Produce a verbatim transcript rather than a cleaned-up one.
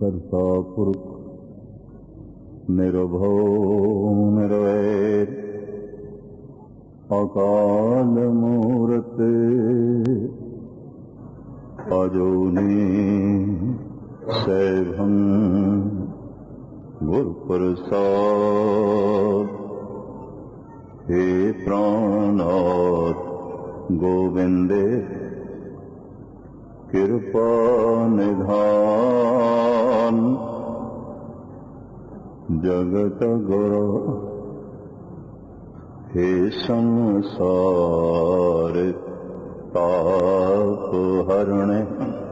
ਕਰਤਾ ਪੁਰਖ ਨਿਰਭਉ ਨਿਰਵੈਰ ਅਕਾਲ ਮੂਰਤ ਅਜੂਨੀ ਸੈਭੰ ਗੁਰ ਪ੍ਰਸਾਦ। हे ਪ੍ਰਾਣਨਾਥ ਗੋਬਿੰਦੇ ਕਿਰਪਾ ਨਿਧਾਨ। ਜਗਤ ਗੁਰੂ हे ਸੰਸਾਰ ਤਾਪ ਹਰਣੇ